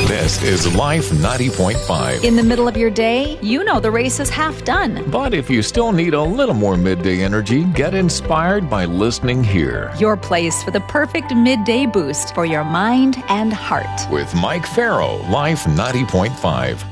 This is Life 90.5. In the middle of your day, you know the race is half done. But if you still need a little more midday energy, get inspired by listening here. Your place for the perfect midday boost for your mind and heart. With Mike Farrow, Life 90.5.